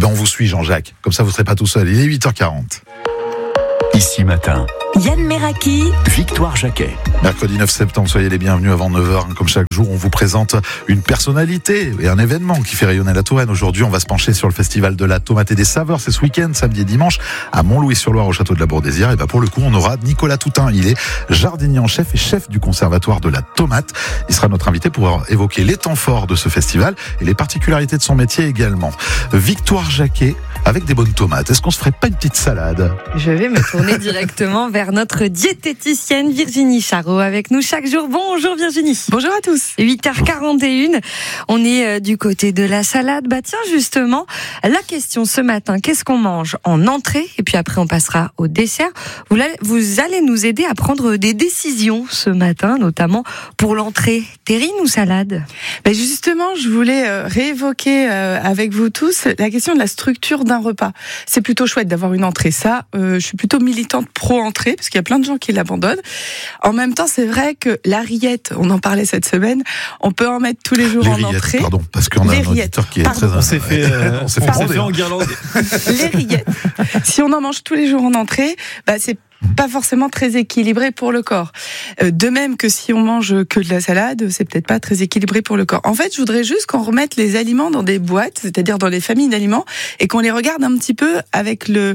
on vous suit, Jean-Jacques. Comme ça, vous ne serez pas tout seul. Il est 8h40. Ici Matin, Yann Meraki, Victoire Jacquet. Mercredi 9 septembre, soyez les bienvenus avant 9h. Comme chaque jour, on vous présente une personnalité et un événement qui fait rayonner la Touraine. Aujourd'hui, on va se pencher sur le festival de la tomate et des saveurs. C'est ce week-end, samedi et dimanche, à Montlouis-sur-Loire, au château de la Bourdésière. Et pour le coup, on aura Nicolas Toutain. Il est jardinier en chef et chef du conservatoire de la tomate. Il sera notre invité pour évoquer les temps forts de ce festival et les particularités de son métier également. Victoire Jacquet, avec des bonnes tomates. Est-ce qu'on se ferait pas une petite salade ? Je vais me tourner directement vers notre diététicienne Virginie Charot avec nous chaque jour. Bonjour Virginie. Bonjour à tous. 8h41. On est du côté de la salade. Tiens, justement, la question ce matin, qu'est-ce qu'on mange en entrée? Et puis après, on passera au dessert. Vous allez nous aider à prendre des décisions ce matin, notamment pour l'entrée. Terrine ou salade? Justement, je voulais réévoquer avec vous tous la question de la structure d'un repas. C'est plutôt chouette d'avoir une entrée. Ça, je suis plutôt militante pro-entrée, parce qu'il y a plein de gens qui l'abandonnent. En même temps, c'est vrai que la rillette, on en parlait cette semaine, on peut en mettre tous les jours en entrée. Pardon, parce qu'on a un auditeur qui est très... On s'est fait en guirlande. Les rillettes, si on en mange tous les jours en entrée, c'est pas forcément très équilibré pour le corps. De même que si on mange que de la salade, c'est peut-être pas très équilibré pour le corps. En fait, je voudrais juste qu'on remette les aliments dans des boîtes, c'est-à-dire dans les familles d'aliments, et qu'on les regarde un petit peu avec le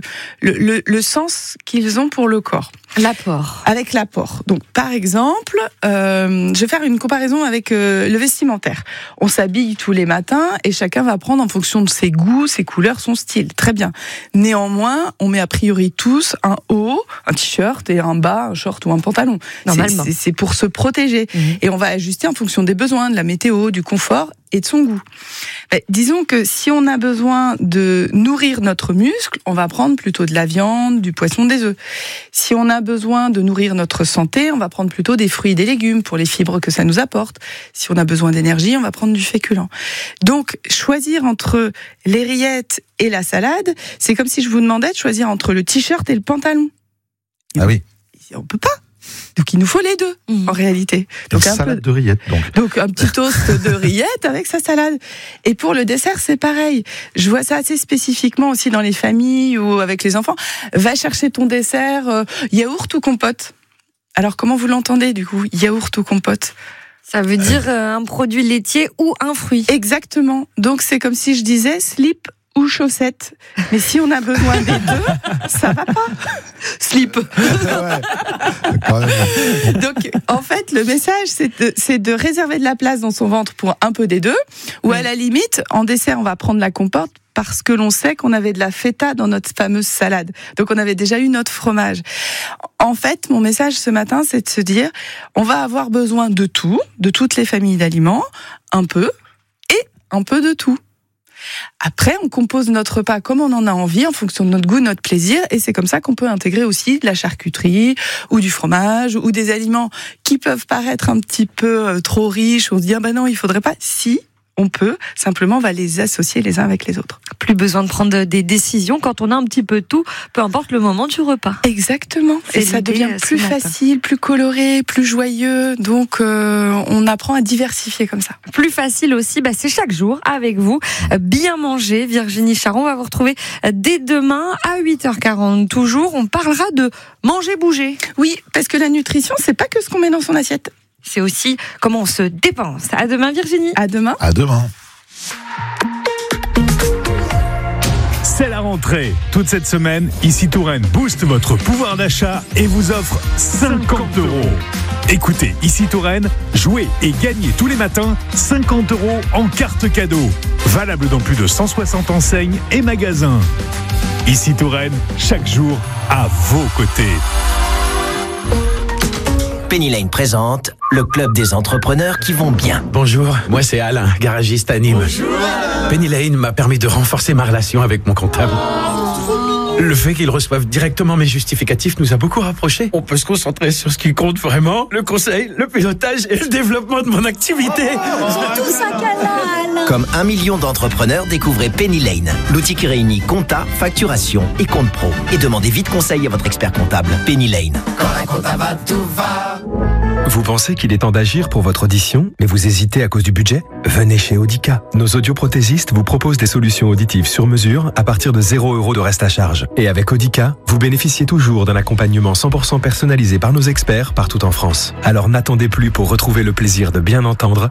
sens qu'ils ont pour le corps. L'apport. Avec l'apport. Donc, par exemple, je vais faire une comparaison avec le vestimentaire. On s'habille tous les matins et chacun va prendre en fonction de ses goûts, ses couleurs, son style. Très bien. Néanmoins, on met a priori tous un haut, un t-shirt et un bas, un short ou un pantalon. Normalement. C'est pour se protéger. Et on va ajuster en fonction des besoins, de la météo, du confort et de son goût. Disons que si on a besoin de nourrir notre muscle, on va prendre plutôt de la viande, du poisson, des œufs. Si on a besoin de nourrir notre santé, on va prendre plutôt des fruits et des légumes pour les fibres que ça nous apporte. Si on a besoin d'énergie, on va prendre du féculent. Donc, choisir entre les rillettes et la salade, c'est comme si je vous demandais de choisir entre le t-shirt et le pantalon. Ah oui. On peut pas. Donc il nous faut les deux, en réalité. Donc un salade de rillettes, donc un petit toast de rillettes avec sa salade. Et pour le dessert, c'est pareil. Je vois ça assez spécifiquement aussi dans les familles ou avec les enfants. Va chercher ton dessert, yaourt ou compote. Alors comment vous l'entendez du coup, yaourt ou compote? Ça veut dire un produit laitier ou un fruit. Exactement. Donc c'est comme si je disais slip ou chaussettes. Mais si on a besoin des deux, ça va pas. Slip. Donc, en fait, le message, c'est de réserver de la place dans son ventre pour un peu des deux. Ou à la limite, en dessert, on va prendre la compote parce que l'on sait qu'on avait de la feta dans notre fameuse salade. Donc, on avait déjà eu notre fromage. En fait, mon message ce matin, c'est de se dire, on va avoir besoin de tout, de toutes les familles d'aliments, un peu, et un peu de tout. Après, on compose notre repas comme on en a envie, en fonction de notre goût, notre plaisir, et c'est comme ça qu'on peut intégrer aussi de la charcuterie, ou du fromage, ou des aliments qui peuvent paraître un petit peu trop riches, on se dit, non, il faudrait pas. Si, on peut, simplement on va les associer les uns avec les autres. Plus besoin de prendre des décisions quand on a un petit peu de tout, peu importe le moment du repas. Exactement. Et ça devient plus facile, plus coloré, plus joyeux. Donc on apprend à diversifier comme ça. Plus facile aussi, c'est chaque jour avec vous. Bien manger, Virginie Charot. On va vous retrouver dès demain à 8h40 toujours. On parlera de manger, bouger. Oui, parce que la nutrition, c'est pas que ce qu'on met dans son assiette. C'est aussi comment on se dépense. À demain Virginie. À demain. À demain. C'est la rentrée. Toute cette semaine, Ici Touraine booste votre pouvoir d'achat et vous offre 50 €. Écoutez Ici Touraine, jouez et gagnez tous les matins 50 € en carte cadeau. Valable dans plus de 160 enseignes et magasins. Ici Touraine, chaque jour à vos côtés. Penny Lane présente le club des entrepreneurs qui vont bien. Bonjour, moi c'est Alain, garagiste à Nîmes. Bonjour Alain. Penny Lane m'a permis de renforcer ma relation avec mon comptable. Le fait qu'ils reçoivent directement mes justificatifs nous a beaucoup rapprochés. On peut se concentrer sur ce qui compte vraiment, le conseil, le pilotage et le développement de mon activité. tout ça canal. Comme 1 million d'entrepreneurs, découvrez Penny Lane, l'outil qui réunit compta, facturation et compte pro. Et demandez vite conseil à votre expert comptable. Penny Lane. Quand un comptable va, tout va. Vous pensez qu'il est temps d'agir pour votre audition, mais vous hésitez à cause du budget? Venez chez Audica. Nos audioprothésistes vous proposent des solutions auditives sur mesure à partir de 0 € de reste à charge. Et avec Audica, vous bénéficiez toujours d'un accompagnement 100% personnalisé par nos experts partout en France. Alors n'attendez plus pour retrouver le plaisir de bien entendre